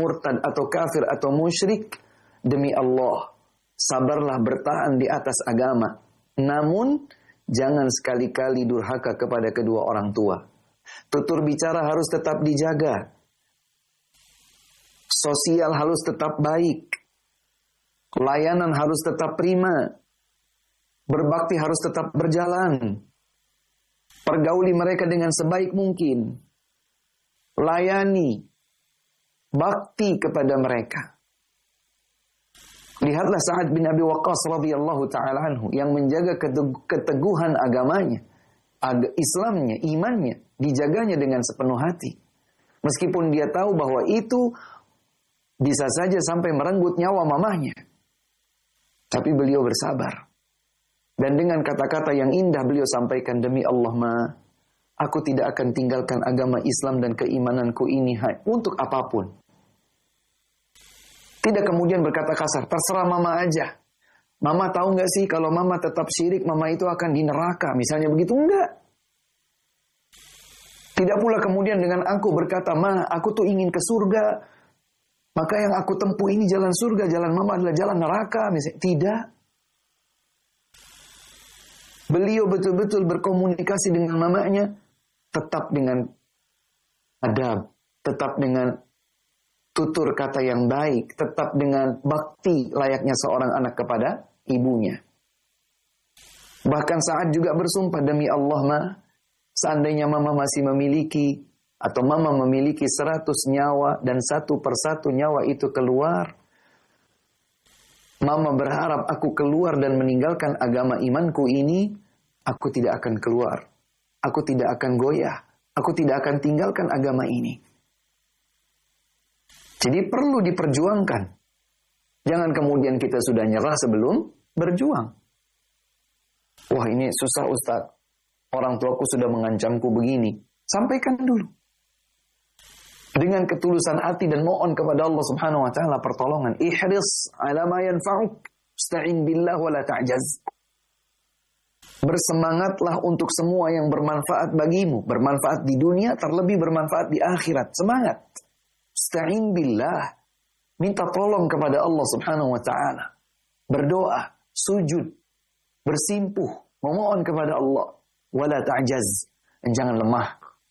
murtad atau kafir atau musyrik, demi Allah, sabarlah bertahan di atas agama. Namun, jangan sekali-kali durhaka kepada kedua orang tua. Tutur bicara harus tetap dijaga. Sosial harus tetap baik. Layanan harus tetap prima. Berbakti harus tetap berjalan. Pergauli mereka dengan sebaik mungkin. Layani. Bakti kepada mereka. Lihatlah Sa'ad bin Abi Waqqas radhiyallahu ta'ala anhu yang menjaga keteguhan agamanya, Islamnya, imannya, dijaganya dengan sepenuh hati. Meskipun dia tahu bahwa itu bisa saja sampai merenggut nyawa mamahnya. Tapi beliau bersabar. Dan dengan kata-kata yang indah beliau sampaikan, demi Allah ma, aku tidak akan tinggalkan agama Islam dan keimananku ini untuk apapun. Tidak kemudian berkata kasar, terserah mama aja. Mama tahu nggak sih kalau mama tetap syirik, mama itu akan di neraka. Misalnya begitu, enggak. Tidak pula kemudian dengan aku berkata, ma, aku tuh ingin ke surga. Maka yang aku tempuh ini jalan surga, jalan mama adalah jalan neraka. Misalnya, tidak. Beliau betul-betul berkomunikasi dengan mamanya, tetap dengan adab, tetap dengan tutur kata yang baik, tetap dengan bakti layaknya seorang anak kepada ibunya. Bahkan saat juga bersumpah, demi Allah ma, seandainya mama masih memiliki atau mama memiliki 100 nyawa dan satu persatu nyawa itu keluar, mama berharap aku keluar dan meninggalkan agama imanku ini, aku tidak akan keluar. Aku tidak akan goyah. Aku tidak akan tinggalkan agama ini. Jadi perlu diperjuangkan. Jangan kemudian kita sudah nyerah sebelum berjuang. Wah, ini susah Ustaz. Orang tuaku sudah mengancamku begini. Sampaikan dulu. Dengan ketulusan hati dan mohon kepada Allah Subhanahu wa taala pertolongan. Ihris ala ma yanfa'uk. Ista'in billah wa la ta'jaz. Bersemangatlah untuk semua yang bermanfaat bagimu. Bermanfaat di dunia, terlebih bermanfaat di akhirat. Semangat. Ista'in billah. Minta tolong kepada Allah Subhanahu wa ta'ala. Berdoa, sujud, bersimpuh, memohon kepada Allah. Wala ta'jaz. Dan jangan lemah.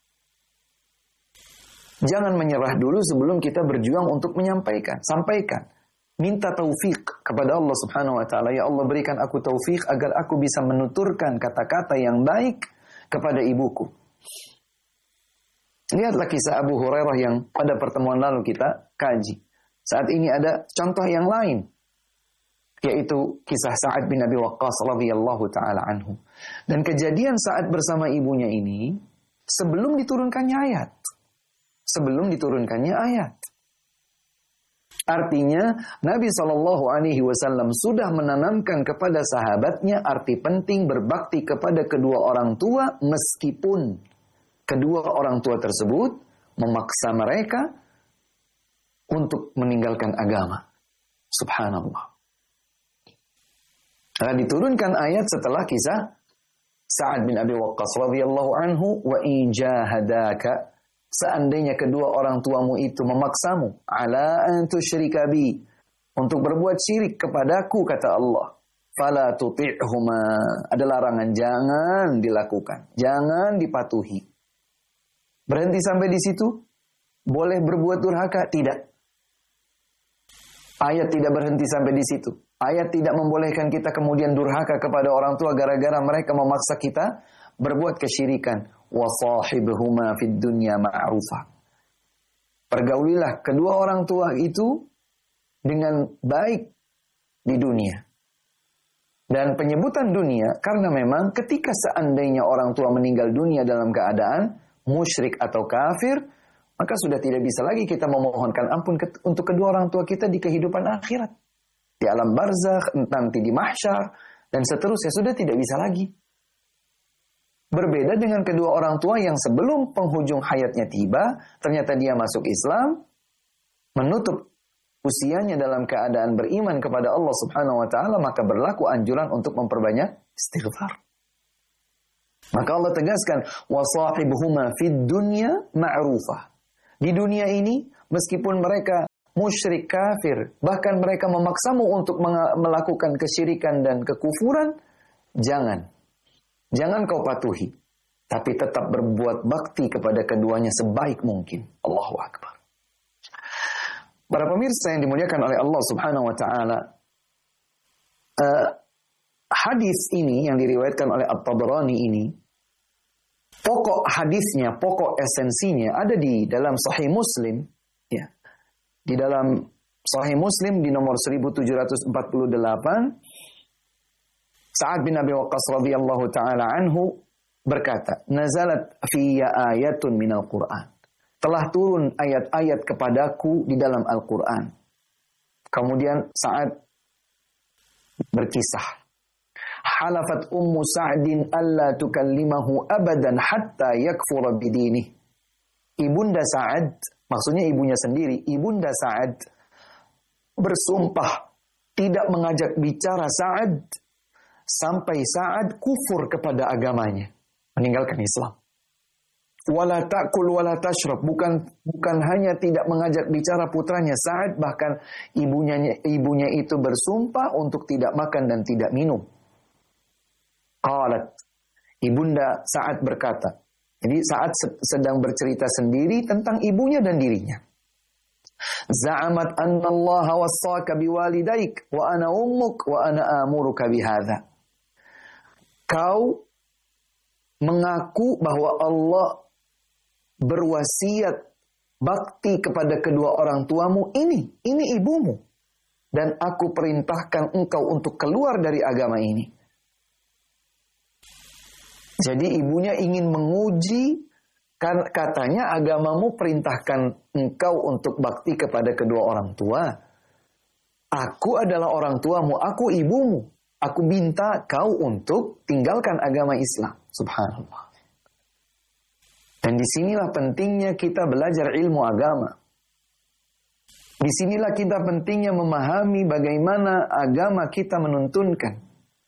Jangan menyerah dulu sebelum kita berjuang untuk menyampaikan. Sampaikan. Minta taufik kepada Allah Subhanahu wa ta'ala. Ya Allah, berikan aku taufik agar aku bisa menuturkan kata-kata yang baik kepada ibuku. Lihatlah kisah Abu Hurairah yang pada pertemuan lalu kita kaji. Saat ini ada contoh yang lain, yaitu kisah Sa'ad bin Abi Waqqas radhiyallahu ta'ala anhu. Dan kejadian Sa'ad bersama ibunya ini sebelum diturunkannya ayat. Sebelum diturunkannya ayat. Artinya Nabi SAW sudah menanamkan kepada sahabatnya arti penting berbakti kepada kedua orang tua meskipun kedua orang tua tersebut memaksa mereka untuk meninggalkan agama. Subhanallah. Diturunkan ayat setelah kisah Sa'ad bin Abi Waqqas radhiyallahu anhu, wa in jahadaka, seandainya kedua orang tuamu itu memaksamu ala an tusyrika bi, untuk berbuat syirik kepadaku, kata Allah, fala tuti'huma, ada larangan, jangan dilakukan, jangan dipatuhi. Berhenti sampai di situ? Boleh berbuat durhaka? Tidak. Ayat tidak berhenti sampai di situ. Ayat tidak membolehkan kita kemudian durhaka kepada orang tua gara-gara mereka memaksa kita berbuat kesyirikan. Wa sahibhuma fid dunya ma'rufa. Pergaulilah kedua orang tua itu dengan baik di dunia. Dan penyebutan dunia karena memang ketika seandainya orang tua meninggal dunia dalam keadaan musyrik atau kafir, maka sudah tidak bisa lagi kita memohonkan ampun untuk kedua orang tua kita di kehidupan akhirat. Di alam barzakh, nanti di mahsyar, dan seterusnya sudah tidak bisa lagi. Berbeda dengan kedua orang tua yang sebelum penghujung hayatnya tiba, ternyata dia masuk Islam, menutup usianya dalam keadaan beriman kepada Allah Subhanahu wa ta'ala, maka berlaku anjuran untuk memperbanyak istighfar. Maka Allah tegaskan, وَصَاحِبْهُمَا فِي الدُّنْيَا مَعْرُوفًا. Di dunia ini, meskipun mereka musyrik kafir, bahkan mereka memaksamu untuk melakukan kesyirikan dan kekufuran, jangan kau patuhi, tapi tetap berbuat bakti kepada keduanya sebaik mungkin. Allahu Akbar. Para pemirsa yang dimuliakan oleh Allah Subhanahu wa taala, hadis ini yang diriwayatkan oleh At-Tabarani ini, pokok hadisnya, pokok esensinya ada di dalam Sahih Muslim, ya. Di dalam Sahih Muslim di nomor 1748, Sa'ad bin Abi Waqqas radhiyallahu taala anhu berkata, "Nazalat fiyya ayatun minal Qur'an." Telah turun ayat-ayat kepadaku di dalam Al-Qur'an. Kemudian Sa'ad berkisah, halafat ummu Sa'din alla tukallimahu abadan hatta yakfura bidinih. Ibunda Sa'ad, maksudnya ibunya sendiri, Ibunda Sa'ad bersumpah tidak mengajak bicara Sa'ad sampai Sa'ad kufur kepada agamanya, meninggalkan Islam. Wala ta'kul wala tashrab, bukan hanya tidak mengajak bicara putranya Sa'ad, bahkan ibunya itu bersumpah untuk tidak makan dan tidak minum. Qalat, Ibunda Sa'ad berkata, jadi Sa'ad sedang bercerita sendiri tentang ibunya dan dirinya. Za'amat anna Allah wassaka biwalidaik wa ana ummuk wa ana amuruka bihadza. Kau mengaku bahwa Allah berwasiat bakti kepada kedua orang tuamu, ini ibumu, dan aku perintahkan engkau untuk keluar dari agama ini. Jadi ibunya ingin menguji, katanya agamamu perintahkan engkau untuk bakti kepada kedua orang tua. Aku adalah orang tuamu, aku ibumu. Aku minta kau untuk tinggalkan agama Islam. Subhanallah. Dan disinilah pentingnya kita belajar ilmu agama. Disinilah kita pentingnya memahami bagaimana agama kita menuntunkan.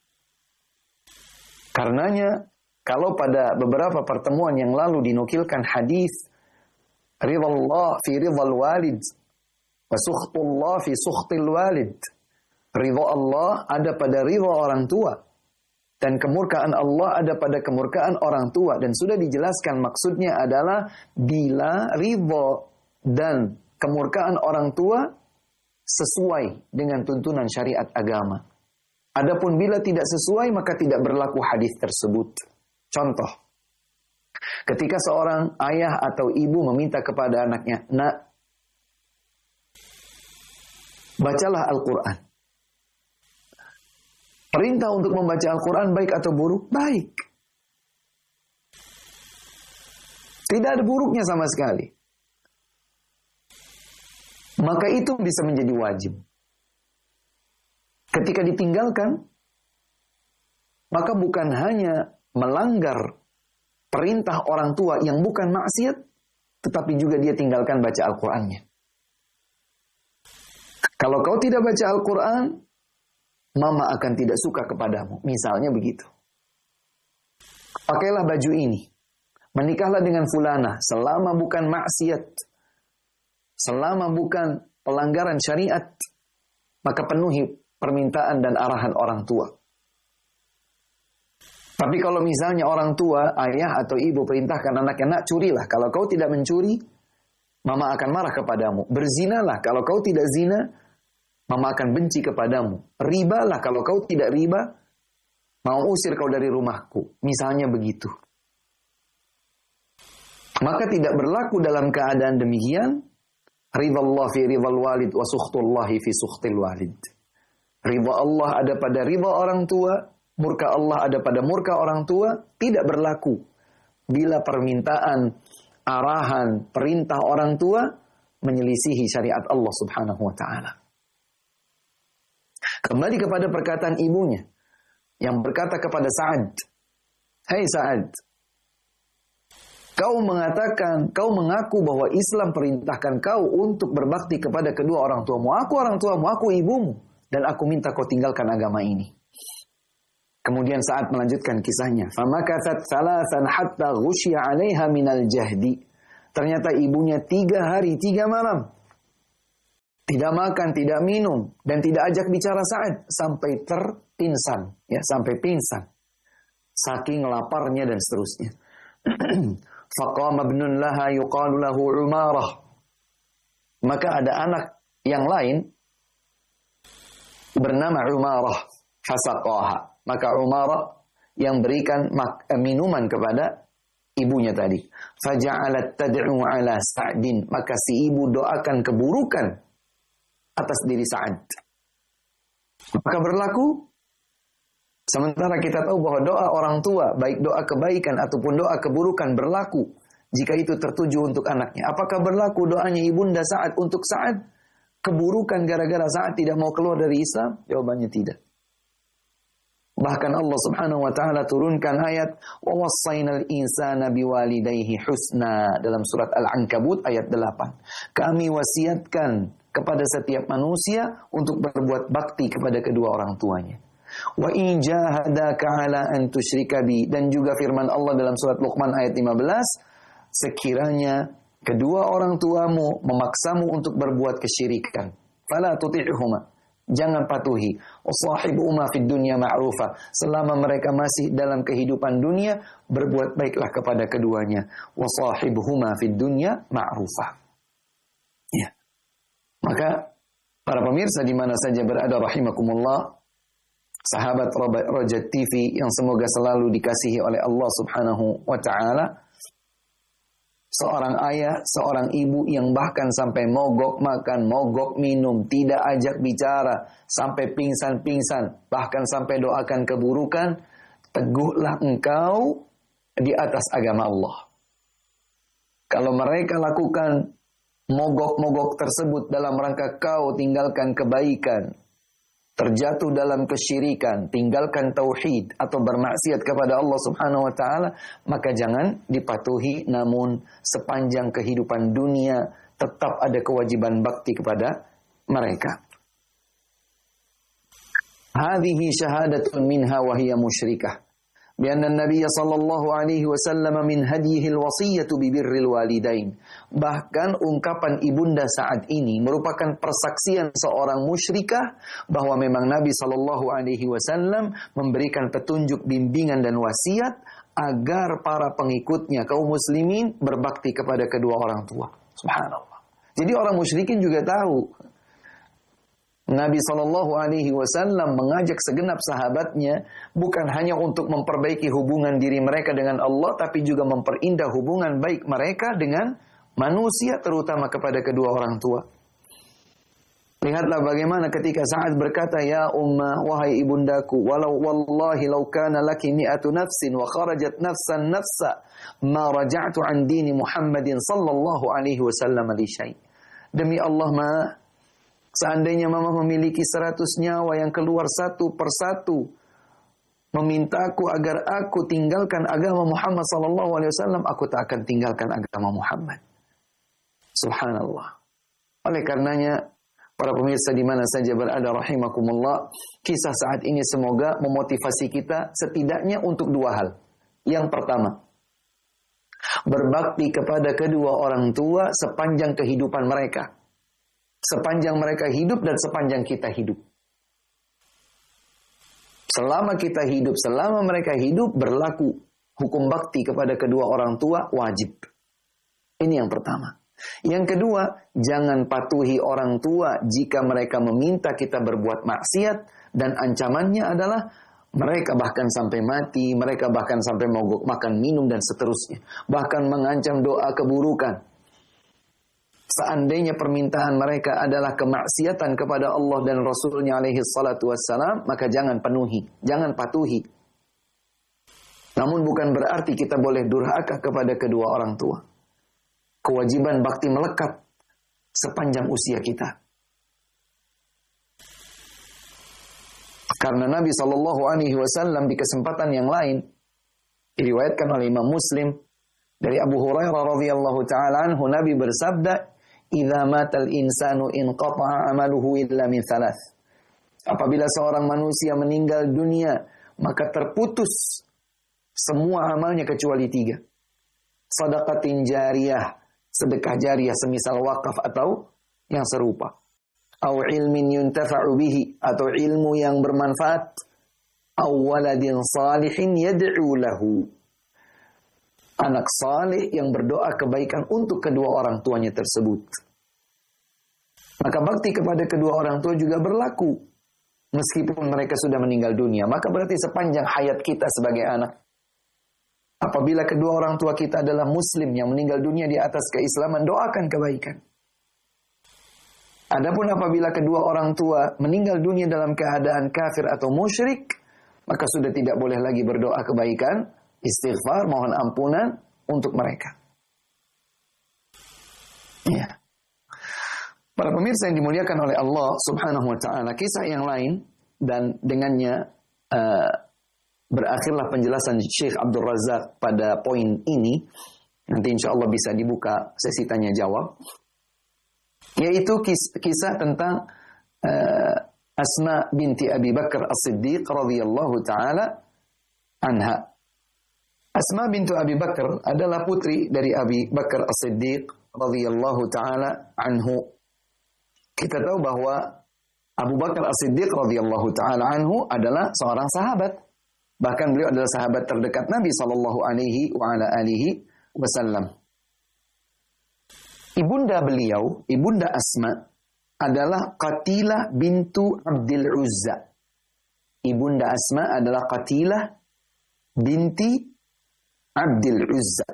Karenanya, kalau pada beberapa pertemuan yang lalu dinukilkan hadis ridallah fi ridal walid wa sukhtullah fi sukhtil walid. Ridha Allah ada pada ridha orang tua, dan kemurkaan Allah ada pada kemurkaan orang tua. Dan sudah dijelaskan maksudnya adalah bila ridha dan kemurkaan orang tua sesuai dengan tuntunan syariat agama. Adapun bila tidak sesuai, maka tidak berlaku hadis tersebut. Contoh, ketika seorang ayah atau ibu meminta kepada anaknya, "Nak, bacalah Al-Quran." Perintah untuk membaca Al-Quran baik atau buruk? Baik. Tidak ada buruknya sama sekali. Maka itu bisa menjadi wajib. Ketika ditinggalkan, maka bukan hanya melanggar perintah orang tua yang bukan maksiat, tetapi juga dia tinggalkan baca Al-Qurannya. Kalau kau tidak baca Al-Quran, mama akan tidak suka kepadamu. Misalnya begitu. Pakailah baju ini. Menikahlah dengan fulana selama bukan maksiat. Selama bukan pelanggaran syariat. Maka penuhi permintaan dan arahan orang tua. Tapi kalau misalnya orang tua, ayah atau ibu perintahkan anaknya, "Nak, curilah. Kalau kau tidak mencuri, mama akan marah kepadamu. Berzinalah. Kalau kau tidak zina, mama akan benci kepadamu. Ribalah, kalau kau tidak riba, mau usir kau dari rumahku." Misalnya begitu. Maka tidak berlaku dalam keadaan demikian, ridallah fi ridal walid wa sukhtullahi fi sukhtil walid. Ridha Allah ada pada ridha orang tua, murka Allah ada pada murka orang tua, tidak berlaku bila permintaan, arahan, perintah orang tua menyelisihi syariat Allah Subhanahu wa taala. Kembali kepada perkataan ibunya yang berkata kepada Sa'ad, "Hai Sa'ad, kau mengaku bahwa Islam perintahkan kau untuk berbakti kepada kedua orang tuamu. Aku orang tuamu, aku ibumu, dan aku minta kau tinggalkan agama ini." Kemudian Sa'ad melanjutkan kisahnya, "Famakathat thalathan hatta ghushiya 'alaiha minal jahdi." Ternyata ibunya 3 hari 3 malam tidak makan, tidak minum, dan tidak ajak bicara Sa'ad sampai terpingsan, ya, sampai pingsan. Saking laparnya dan seterusnya. Faqama ibnun laha yuqalu lahu Umarah. Maka ada anak yang lain bernama Umarah, fasaqaha. Maka Umarah yang berikan minuman kepada ibunya tadi. Faja'alat tad'u ala Sa'din. Maka si ibu doakan keburukan atas diri Sa'ad. Maka berlaku, sementara kita tahu bahwa doa orang tua, baik doa kebaikan ataupun doa keburukan berlaku jika itu tertuju untuk anaknya. Apakah berlaku doanya ibunda Sa'ad untuk Sa'ad? Keburukan gara-gara Sa'ad tidak mau keluar dari Islam? Jawabannya tidak. Bahkan Allah Subhanahu wa taala turunkan ayat wa wassaynal insana biwalidayhi husna dalam surat Al-Ankabut ayat 8. Kami wasiatkan kepada setiap manusia untuk berbuat bakti kepada kedua orang tuanya. Wa in jahadaka ala an tusyrika bi, dan juga firman Allah dalam surat Luqman ayat 15, sekiranya kedua orang tuamu memaksamu untuk berbuat kesyirikan, fala tuti'huma, jangan patuhi. Wasahibuhuma fid dunya ma'rufa, selama mereka masih dalam kehidupan dunia, berbuat baiklah kepada keduanya. Wasahibuhuma fid dunya ma'rufa. Ya. Maka para pemirsa di mana saja berada rahimakumullah, sahabat Rojat TV yang semoga selalu dikasihi oleh Allah Subhanahu wa taala, seorang ayah, seorang ibu yang bahkan sampai mogok makan, mogok minum, tidak ajak bicara, sampai pingsan-pingsan, bahkan sampai doakan keburukan, teguhlah engkau di atas agama Allah. Kalau mereka lakukan mogok-mogok tersebut dalam rangka kau tinggalkan kebaikan, terjatuh dalam kesyirikan, tinggalkan tauhid atau bermaksiat kepada Allah Subhanahu wa taala, maka jangan dipatuhi, namun sepanjang kehidupan dunia tetap ada kewajiban bakti kepada mereka. Hadhihi syahadatun minha wa hiya musyrikah. Bianna Nabi sallallahu alaihi wasallam min hadyihi alwasiyatu bi birril walidain. Bahkan ungkapan ibunda Sa'ad ini merupakan persaksian seorang musyrikah bahwa memang Nabi sallallahu alaihi wasallam memberikan petunjuk, bimbingan dan wasiat agar para pengikutnya kaum muslimin berbakti kepada kedua orang tua. Subhanallah. Jadi orang musyrikin juga tahu Nabi SAW mengajak segenap sahabatnya bukan hanya untuk memperbaiki hubungan diri mereka dengan Allah, tapi juga memperindah hubungan baik mereka dengan manusia, terutama kepada kedua orang tua. Lihatlah bagaimana ketika Sa'ad berkata, ya ummah, wahai ibundaku, walau wallahi law kana laki mi'atu nafsin wa kharajat nafsan nafsa ma raja'tu an dini Muhammadin sallallahu alaihi wasallam li syai'. Demi Allah, seandainya mama memiliki 100 nyawa yang keluar satu persatu memintaku agar aku tinggalkan agama Muhammad sallallahu alaihi wasallam, aku tak akan tinggalkan agama Muhammad. Subhanallah. Oleh karenanya, para pemirsa di mana saja berada rahimakumullah, kisah Sa'ad ini semoga memotivasi kita setidaknya untuk dua hal. Yang pertama, berbakti kepada kedua orang tua sepanjang kehidupan mereka. Sepanjang mereka hidup dan sepanjang kita hidup. Selama kita hidup, selama mereka hidup, berlaku hukum bakti kepada kedua orang tua wajib. Ini yang pertama. Yang kedua, jangan patuhi orang tua jika mereka meminta kita berbuat maksiat, dan ancamannya adalah mereka bahkan sampai mati, mereka bahkan sampai mogok makan, minum dan seterusnya. Bahkan mengancam doa keburukan. Seandainya permintaan mereka adalah kemaksiatan kepada Allah dan Rasulnya alaihi salatu wassalam, maka jangan penuhi, jangan patuhi. Namun bukan berarti kita boleh durhaka kepada kedua orang tua. Kewajiban bakti melekat sepanjang usia kita. Karena Nabi SAW di kesempatan yang lain, diriwayatkan oleh Imam Muslim dari Abu Hurairah radhiyallahu taala anhu, Nabi bersabda, "Idza matal insanu inqata'a 'amaluhu illa min thalath." Apabila seorang manusia meninggal dunia, maka terputus semua amalnya kecuali 3. Shadaqatin jariyah, sedekah jariyah semisal wakaf atau yang serupa. au ilmin yuntafa'u bihi, atau ilmu yang bermanfaat, au waladin salihin yad'u lahu, anak saleh yang berdoa kebaikan untuk kedua orang tuanya tersebut. Maka bakti kepada kedua orang tua juga berlaku meskipun mereka sudah meninggal dunia. Maka berarti sepanjang hayat kita sebagai anak, apabila kedua orang tua kita adalah muslim yang meninggal dunia di atas keislaman, doakan kebaikan. Adapun apabila kedua orang tua meninggal dunia dalam keadaan kafir atau musyrik, maka sudah tidak boleh lagi berdoa kebaikan, istighfar, mohon ampunan untuk mereka. Ya. Para pemirsa yang dimuliakan oleh Allah Subhanahu wa taala, kisah yang lain dan dengannya berakhirlah penjelasan Syekh Abdul Razak pada poin ini. Nanti insya Allah bisa dibuka sesi tanya jawab. Yaitu kisah tentang Asma binti Abi Bakar As-Siddiq radhiyallahu taala anha. Asma bintu Abi Bakar adalah putri dari Abi Bakar As-Siddiq radhiyallahu taala anhu. Kita tahu bahwa Abu Bakar As-Siddiq radhiyallahu taala anhu adalah seorang sahabat. Bahkan beliau adalah sahabat terdekat Nabi sallallahu alaihi wa ala alihi wasallam. Ibunda beliau, Ibunda Asma, adalah Qatilah bintu Abdul Uzza. Ibunda Asma adalah Qatilah binti Abdul Uzza.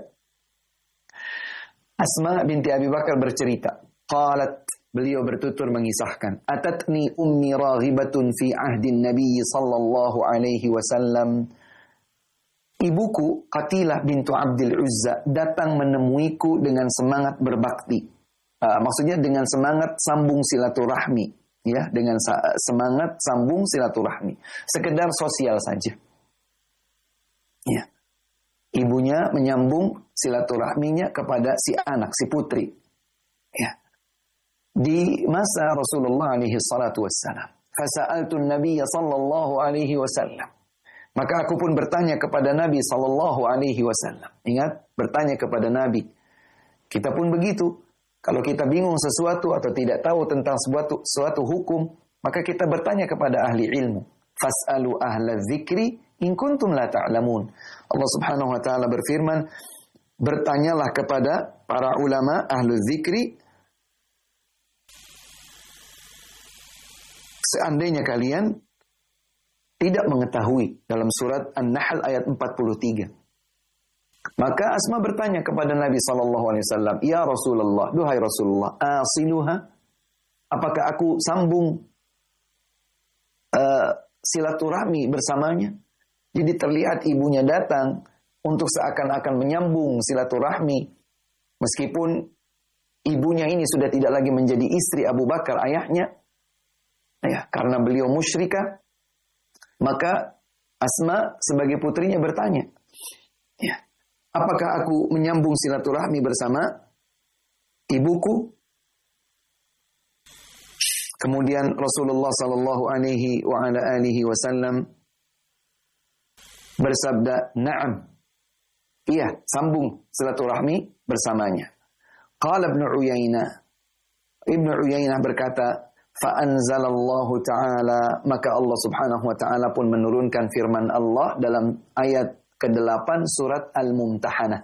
Asma binti Abi Bakar bercerita, qalat, beliau bertutur mengisahkan, atatni ummi raghibatun fi ahdin Nabi sallallahu alaihi wasallam. Ibuku Qatilah bintu Abdul Uzza datang menemuiku dengan semangat berbakti. Maksudnya dengan semangat sambung silaturahmi, ya, dengan semangat sambung silaturahmi. Sekedar sosial saja. Ya. Ibunya menyambung silaturahminya kepada si anak, si putri. Ya. Di masa Rasulullah alaihi salatu wassalam, fasa'altu an-nabiy sallallahu alaihi wasallam. Maka aku pun bertanya kepada Nabi sallallahu alaihi wasallam. Ingat, bertanya kepada Nabi. Kita pun begitu. Kalau kita bingung sesuatu atau tidak tahu tentang suatu hukum, maka kita bertanya kepada ahli ilmu. Fas'alu ahla dzikri in kuntum la ta'lamun. Allah Subhanahu wa taala berfirman, bertanyalah kepada para ulama ahlu dzikri seandainya kalian tidak mengetahui, dalam surat An-Nahl ayat 43. Maka Asma bertanya kepada Nabi SAW, ya Rasulullah, duhai Rasulullah, asiluha, apakah aku sambung silaturahmi bersamanya? Jadi terlihat ibunya datang untuk seakan-akan menyambung silaturahmi, meskipun ibunya ini sudah tidak lagi menjadi istri Abu Bakar, ayahnya, ya, karena beliau musyrikah. Maka Asma sebagai putrinya bertanya, ya, apakah aku menyambung silaturahmi bersama ibuku? Kemudian Rasulullah sallallahu alaihi wa ala alihi wasallam bersabda, "Na'am." Iya, sambung silaturahmi bersamanya. Qala Ibnu Uyainah berkata, fa'anzalallahu ta'ala, maka Allah subhanahu wa ta'ala pun menurunkan firman Allah dalam ayat ke-8 surat Al-Mumtahanah.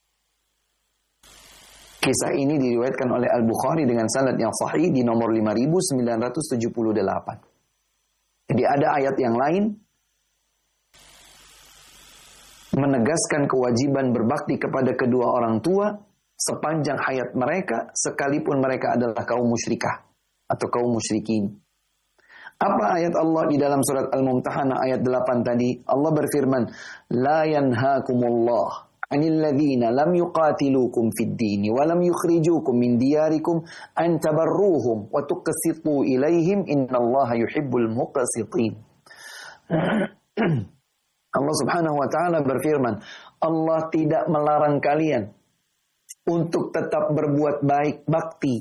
Kisah ini diriwayatkan oleh Al-Bukhari dengan sanad yang sahih di nomor 5978. Jadi ada ayat yang lain menegaskan kewajiban berbakti kepada kedua orang tua sepanjang hayat mereka, sekalipun mereka adalah kaum musyrikah atau kaum musyrikin. Apa ayat Allah di dalam surat Al-Mumtahanah ayat 8 tadi? Allah berfirman, la yanhaakumullah 'anil ladzina lam yuqatilukum fid din wa lam yukhrijukum min diyarikum an tabarruhum wa tuqsitu ilaihim innallaha yuhibbul muqsitin. Allah Subhanahu wa taala berfirman, Allah tidak melarang kalian untuk tetap berbuat baik, bakti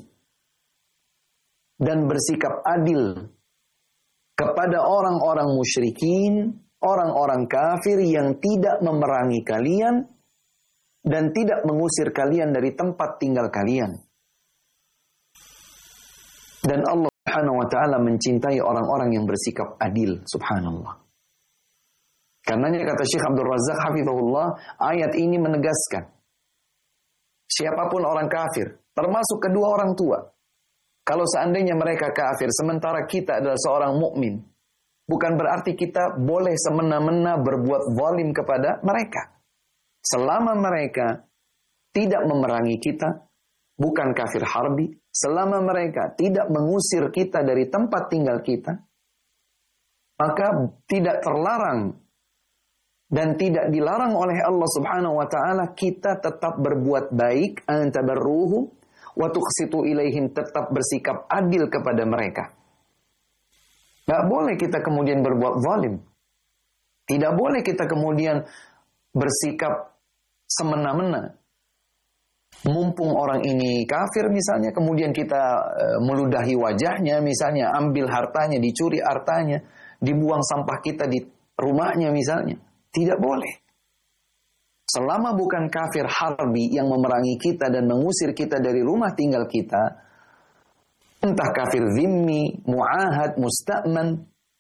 dan bersikap adil kepada orang-orang musyrikin, orang-orang kafir yang tidak memerangi kalian dan tidak mengusir kalian dari tempat tinggal kalian. Dan Allah Subhanahu wa ta'ala mencintai orang-orang yang bersikap adil. Subhanallah. Karenanya kata Syekh Abdul Razak hafizahullah, ayat ini menegaskan siapapun orang kafir, termasuk kedua orang tua, kalau seandainya mereka kafir sementara kita adalah seorang mukmin, bukan berarti kita boleh semena-mena berbuat zalim kepada mereka. Selama mereka tidak memerangi kita, bukan kafir harbi, selama mereka tidak mengusir kita dari tempat tinggal kita, maka tidak terlarang dan tidak dilarang oleh Allah Subhanahu wa taala kita tetap berbuat baik, an tabarruhum wa tuqsitu ilaihim, tetap bersikap adil kepada mereka. Tidak boleh kita kemudian berbuat zalim. Tidak boleh kita kemudian bersikap semena-mena. Mumpung orang ini kafir misalnya, kemudian kita meludahi wajahnya misalnya, ambil hartanya, dicuri hartanya, dibuang sampah kita di rumahnya misalnya. Tidak boleh. Selama bukan kafir harbi yang memerangi kita dan mengusir kita dari rumah tinggal kita, entah kafir zimmi, mu'ahad, musta'man,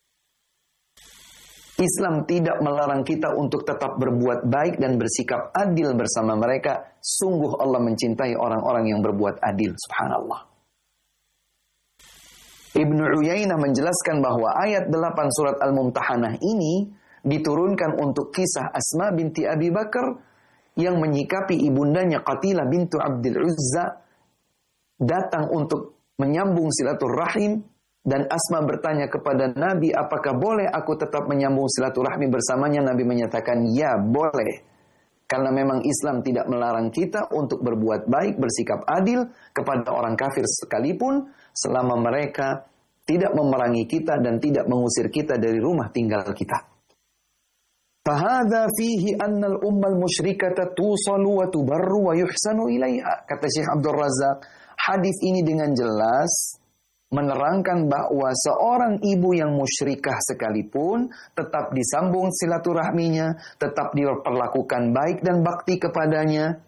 Islam tidak melarang kita untuk tetap berbuat baik dan bersikap adil bersama mereka. Sungguh Allah mencintai orang-orang yang berbuat adil. Subhanallah. Ibnu Uyainah menjelaskan bahwa ayat 8 surat Al-Mumtahanah ini diturunkan untuk kisah Asma binti Abi Bakar yang menyikapi ibundanya Qatilah bintu Abdul Uzza datang untuk menyambung silaturahim, dan Asma bertanya kepada Nabi, apakah boleh aku tetap menyambung silaturahmi bersamanya? Nabi menyatakan, ya boleh. Karena memang Islam tidak melarang kita untuk berbuat baik, bersikap adil kepada orang kafir sekalipun, selama mereka tidak memerangi kita dan tidak mengusir kita dari rumah tinggal kita. Fahadha fihi annal ummal musyrikata tusalu wa tubarru wa yuhsanu ilaiha. Kata Syekh Abdul Razak, hadis ini dengan jelas menerangkan bahwa seorang ibu yang musyrikah sekalipun tetap disambung silaturahminya, tetap diperlakukan baik dan bakti kepadanya.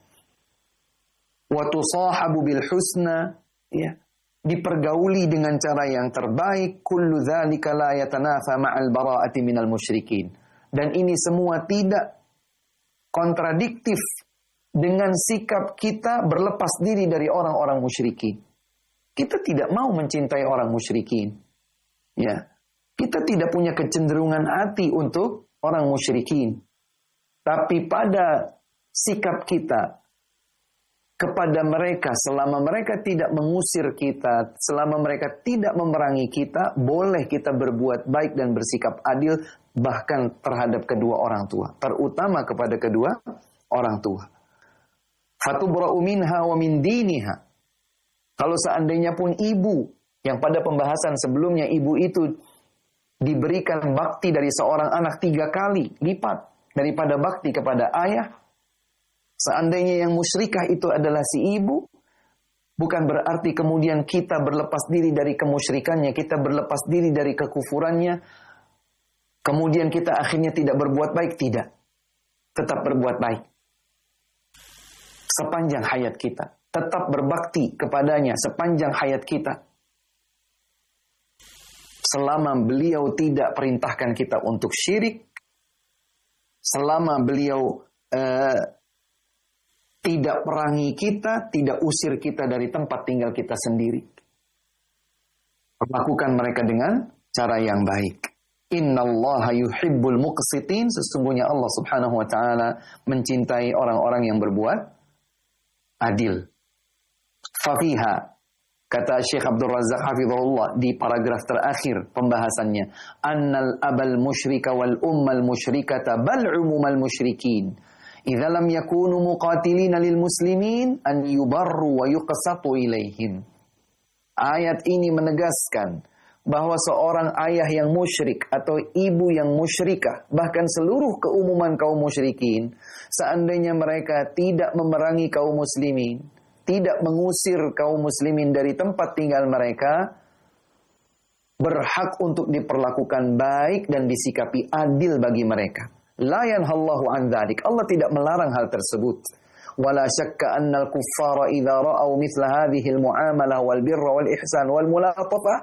Wa tusahabu bil husna, ya, dipergauli dengan cara yang terbaik. Kullu dzalika la yatanafa ma'al bara'ati minal musyrikin. Dan ini semua tidak kontradiktif dengan sikap kita berlepas diri dari orang-orang musyrikin. Kita tidak mau mencintai orang musyrikin. Ya. Kita tidak punya kecenderungan hati untuk orang musyrikin. Tapi pada sikap kita kepada mereka, selama mereka tidak mengusir kita, selama mereka tidak memerangi kita, boleh kita berbuat baik dan bersikap adil bahkan terhadap kedua orang tua, terutama kepada kedua orang tua. Fatubra'u minha wa min diniha. Kalau seandainya pun ibu, yang pada pembahasan sebelumnya ibu itu diberikan bakti dari seorang anak 3 kali lipat daripada bakti kepada ayah, seandainya yang musyrikah itu adalah si ibu, bukan berarti kemudian kita berlepas diri dari kemusyrikannya, kita berlepas diri dari kekufurannya, kemudian kita akhirnya tidak berbuat baik. Tidak. Tetap berbuat baik. Sepanjang hayat kita. Tetap berbakti kepadanya sepanjang hayat kita. Selama beliau tidak perintahkan kita untuk syirik, selama beliau tidak perangi kita, tidak usir kita dari tempat tinggal kita sendiri. Perlakukan mereka dengan cara yang baik. Innallaha yuhibbul muqsitin. Sesungguhnya Allah Subhanahu wa taala mencintai orang-orang yang berbuat adil. Fafiha, kata Syekh Abdul Razak hafizahullah di paragraf terakhir pembahasannya, annal abal musyrika wal ummal musyrikata bal umumal musyrikin idza lam yakunu muqatilina lil muslimin an yubarru wa yuqsatu ilaihim. Ayat ini menegaskan bahwa seorang ayah yang musyrik atau ibu yang musyrikah, bahkan seluruh keumuman kaum musyrikin, seandainya mereka tidak memerangi kaum muslimin, tidak mengusir kaum muslimin dari tempat tinggal mereka, berhak untuk diperlakukan baik dan disikapi adil bagi mereka. La yanhallahu an dzalik. Allah tidak melarang hal tersebut. Wala syakka annal kuffara idza ra'aw mithla hadhihi al-mu'amalah wal birra wal ihsan wal mulatafah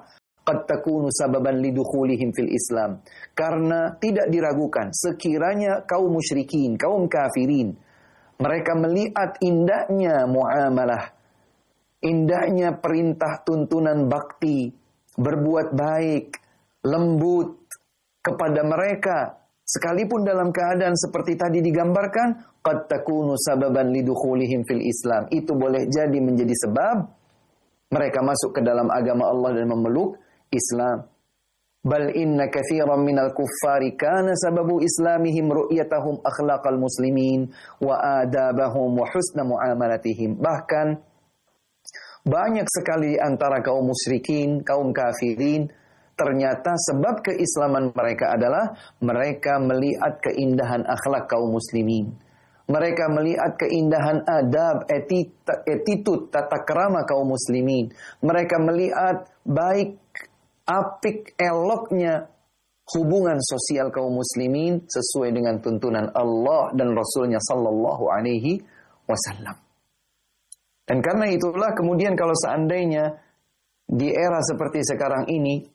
qad takunu sababan lidukhulihim fil Islam. Karena tidak diragukan sekiranya kaum musyrikin, kaum kafirin, mereka melihat indahnya muamalah, indahnya perintah tuntunan bakti, berbuat baik, lembut kepada mereka, sekalipun dalam keadaan seperti tadi digambarkan, qad takunu sababan lidukhulihim fil Islam. Itu boleh jadi menjadi sebab mereka masuk ke dalam agama Allah dan memeluk Islam. Bal inna katsiran minal kuffari kana sababu islamihim ru'yatahum akhlaqal muslimin wa adabahum wa husna muamalatihim. Bahkan banyak sekali di antara kaum musyrikin, kaum kafirin, ternyata sebab keislaman mereka adalah mereka melihat keindahan akhlak kaum muslimin. Mereka melihat keindahan adab, attitude, tata krama kaum muslimin. Mereka melihat baik, apik, eloknya hubungan sosial kaum muslimin sesuai dengan tuntunan Allah dan Rasulnya sallallahu alaihi wasallam. Dan karena itulah kemudian kalau seandainya di era seperti sekarang ini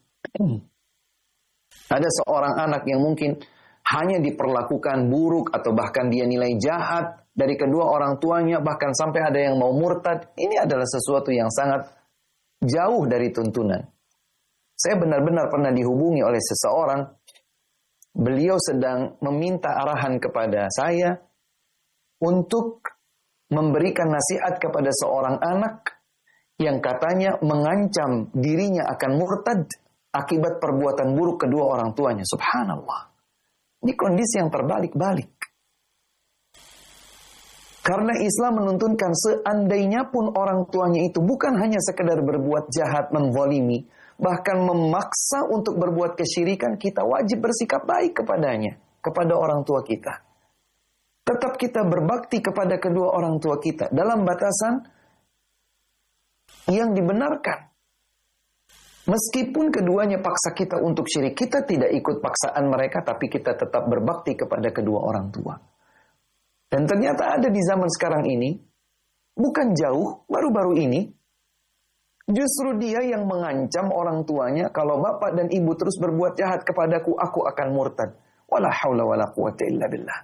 ada seorang anak yang mungkin hanya diperlakukan buruk atau bahkan dia nilai jahat dari kedua orang tuanya, bahkan sampai ada yang mau murtad, ini adalah sesuatu yang sangat jauh dari tuntunan. Saya benar-benar pernah dihubungi oleh seseorang, beliau sedang meminta arahan kepada saya untuk memberikan nasihat kepada seorang anak yang katanya mengancam dirinya akan murtad akibat perbuatan buruk kedua orang tuanya. Subhanallah. Ini kondisi yang terbalik-balik. Karena Islam menuntunkan seandainya pun orang tuanya itu bukan hanya sekedar berbuat jahat, menzalimi, bahkan memaksa untuk berbuat kesyirikan, kita wajib bersikap baik kepadanya, kepada orang tua kita. Tetap kita berbakti kepada kedua orang tua kita dalam batasan yang dibenarkan. Meskipun keduanya paksa kita untuk syirik, kita tidak ikut paksaan mereka, tapi kita tetap berbakti kepada kedua orang tua. Dan ternyata ada di zaman sekarang ini, bukan jauh, baru-baru ini, justru dia yang mengancam orang tuanya, kalau bapak dan ibu terus berbuat jahat kepadaku, aku akan murtad. Wala haula wala quwata illa billah.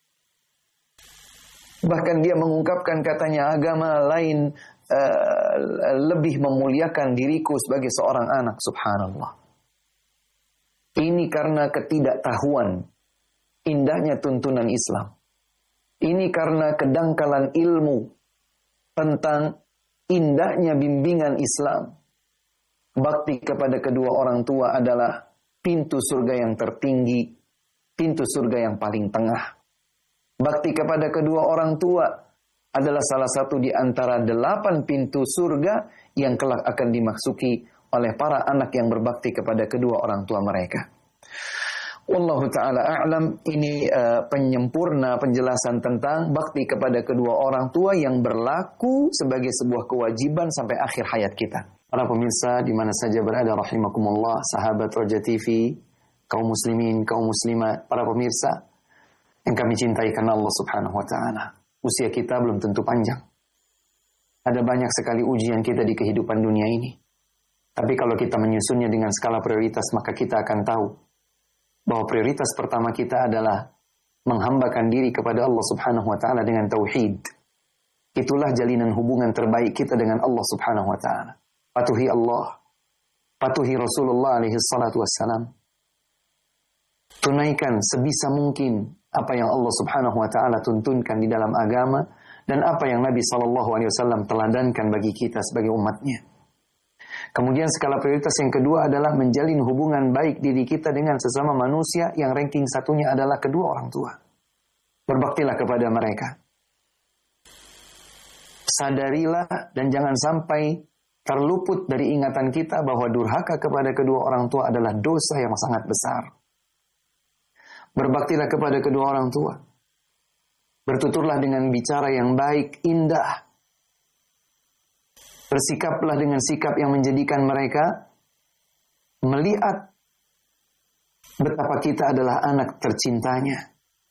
Bahkan dia mengungkapkan katanya agama lain lebih memuliakan diriku sebagai seorang anak. Subhanallah. Ini karena ketidaktahuan indahnya tuntunan Islam. Ini karena kedangkalan ilmu tentang indahnya bimbingan Islam. Bakti kepada kedua orang tua adalah pintu surga yang tertinggi, pintu surga yang paling tengah. Bakti kepada kedua orang tua adalah salah satu di antara 8 pintu surga yang kelak akan dimasuki oleh para anak yang berbakti kepada kedua orang tua mereka. Wallahu ta'ala a'lam. Ini penyempurna penjelasan tentang bakti kepada kedua orang tua yang berlaku sebagai sebuah kewajiban sampai akhir hayat kita. Para pemirsa di mana saja berada rahimakumullah, sahabat Roja TV, kaum muslimin, kaum muslimat, para pemirsa yang kami cintai karena Allah Subhanahu wa ta'ala. Usia kita belum tentu panjang. Ada banyak sekali ujian kita di kehidupan dunia ini. Tapi kalau kita menyusunnya dengan skala prioritas, maka kita akan tahu bahwa prioritas pertama kita adalah menghambakan diri kepada Allah Subhanahu wa ta'ala dengan tauhid. Itulah jalinan hubungan terbaik kita dengan Allah Subhanahu wa ta'ala. Patuhi Allah, patuhi Rasulullah alaihi salatu wassalam. Tunaikan sebisa mungkin apa yang Allah Subhanahu wa ta'ala tuntunkan di dalam agama dan apa yang Nabi SAW teladankan bagi kita sebagai umatnya. Kemudian skala prioritas yang kedua adalah menjalin hubungan baik diri kita dengan sesama manusia yang ranking satunya adalah kedua orang tua. Berbaktilah kepada mereka. Sadarilah dan jangan sampai terluput dari ingatan kita bahwa durhaka kepada kedua orang tua adalah dosa yang sangat besar. Berbaktilah kepada kedua orang tua. Bertuturlah dengan bicara yang baik, indah. Bersikaplah dengan sikap yang menjadikan mereka melihat betapa kita adalah anak tercintanya.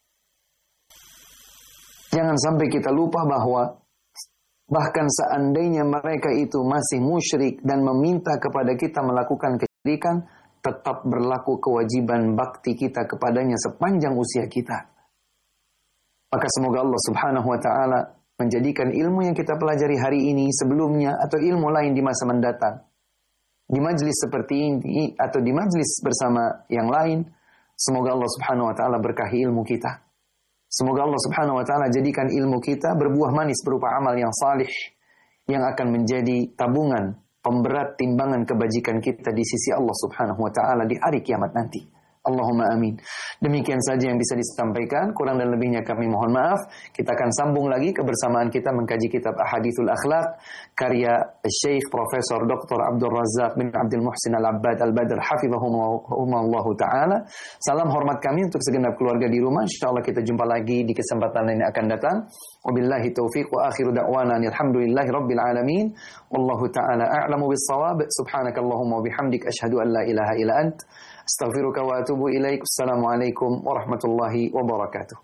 Jangan sampai kita lupa bahwa bahkan seandainya mereka itu masih musyrik dan meminta kepada kita melakukan kesyirikan, tetap berlaku kewajiban bakti kita kepadanya sepanjang usia kita. Maka semoga Allah Subhanahu wa Ta'ala menjadikan ilmu yang kita pelajari hari ini sebelumnya atau ilmu lain di masa mendatang, di majlis seperti ini atau di majlis bersama yang lain, semoga Allah Subhanahu wa Ta'ala berkahi ilmu kita. Semoga Allah Subhanahu wa Ta'ala jadikan ilmu kita berbuah manis berupa amal yang salih yang akan menjadi tabungan pemberat timbangan kebajikan kita di sisi Allah Subhanahu wa Ta'ala di hari kiamat nanti. Allahumma amin. Demikian saja yang bisa disampaikan, kurang dan lebihnya kami mohon maaf. Kita akan sambung lagi kebersamaan kita mengkaji kitab Ahadithul Akhlaq karya Syekh Profesor Dr. Abdul Razak bin Abdul Muhsin Al-Abbad Al-Badr hafizahumullah taala. Salam hormat kami untuk segenap keluarga di rumah. Insyaallah kita jumpa lagi di kesempatan lain yang akan datang. Wabillahi taufiq wa akhiru da'wana alhamdulillahi rabbil alamin. Wallahu ta'ala a'lamu bis-shawab. Subhanakallahumma wa bihamdik asyhadu an la ilaha illa ant astaghfiruka wa atubu ilaik. Assalamualaikum warahmatullahi wabarakatuh.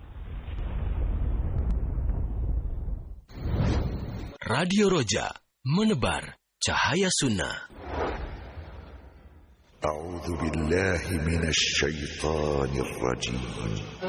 Radio Roja, menebar cahaya sunnah. A'udzu billahi minasy syaithanir rajim.